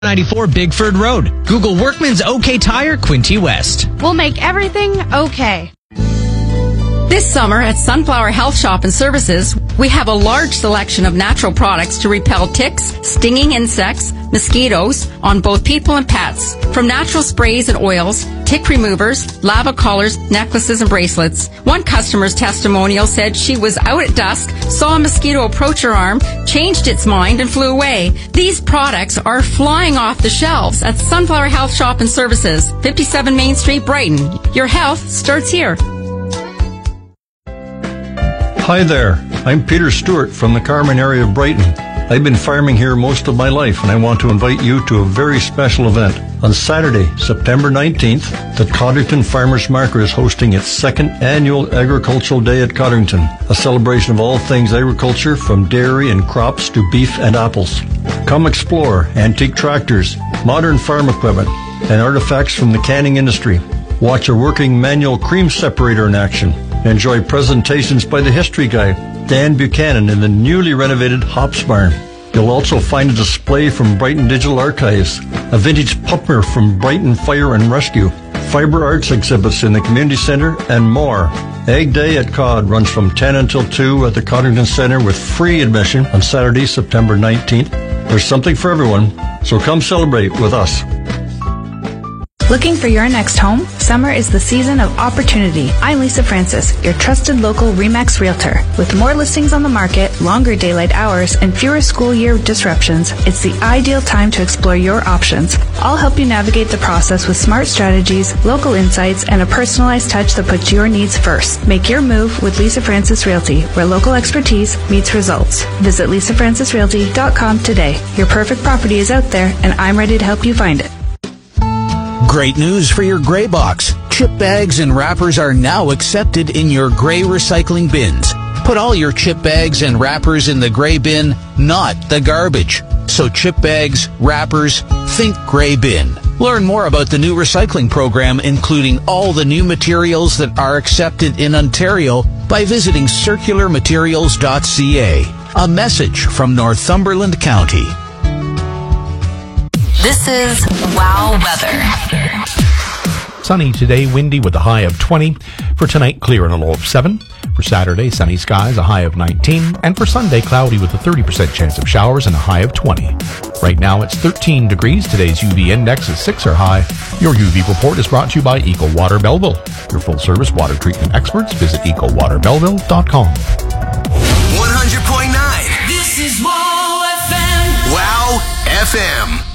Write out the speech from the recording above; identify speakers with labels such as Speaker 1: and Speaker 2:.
Speaker 1: 94 Bigford Road. Google Workman's OK Tire, Quinte West.
Speaker 2: We'll make everything okay.
Speaker 3: This summer at Sunflower Health Shop and Services, we have a large selection of natural products to repel ticks, stinging insects, mosquitoes on both people and pets. From natural sprays and oils, tick removers, lava collars, necklaces, and bracelets. One customer's testimonial said she was out at dusk, saw a mosquito approach her arm, changed its mind, and flew away. These products are flying off the shelves at Sunflower Health Shop and Services, 57 Main Street, Brighton. Your health starts here.
Speaker 4: Hi there, I'm Peter Stewart from the Carman area of Brighton. I've been farming here most of my life, and I want to invite you to a very special event. On Saturday, September 19th, the Codrington Farmers Market is hosting its second annual Agricultural Day at Codrington, a celebration of all things agriculture from dairy and crops to beef and apples. Come explore antique tractors, modern farm equipment, and artifacts from the canning industry. Watch a working manual cream separator in action. Enjoy presentations by the history guy, Dan Buchanan, in the newly renovated Hops Barn. You'll also find a display from Brighton Digital Archives, a vintage pupper from Brighton Fire and Rescue, fiber arts exhibits in the community centre, and more. Egg Day at Cod runs from 10 until 2 at the Codrington Centre with free admission on Saturday, September 19th. There's something for everyone, so come celebrate with us.
Speaker 5: Looking for your next home? Summer is the season of opportunity. I'm Lisa Francis, your trusted local RE/MAX realtor. With more listings on the market, longer daylight hours, and fewer school year disruptions, it's the ideal time to explore your options. I'll help you navigate the process with smart strategies, local insights, and a personalized touch that puts your needs first. Make your move with Lisa Francis Realty, where local expertise meets results. Visit lisafrancisrealty.com today. Your perfect property is out there, and I'm ready to help you find it.
Speaker 6: Great news for your gray box. Chip bags and wrappers are now accepted in your gray recycling bins. Put all your chip bags and wrappers in the gray bin, not the garbage. So chip bags, wrappers, think gray bin. Learn more about the new recycling program, including all the new materials that are accepted in Ontario, by visiting circularmaterials.ca. A message from Northumberland County.
Speaker 7: This is Wow Weather.
Speaker 8: Sunny today, windy with a high of 20. For tonight, clear and a low of 7. For Saturday, sunny skies, a high of 19. And for Sunday, cloudy with a 30% chance of showers and a high of 20. Right now, it's 13 degrees. Today's UV index is 6 or high. Your UV report is brought to you by Eco Water Belleville. Your full-service water treatment experts. Visit ecowaterbelleville.com.
Speaker 9: 100.9.
Speaker 10: This is Wow FM.
Speaker 9: Wow FM.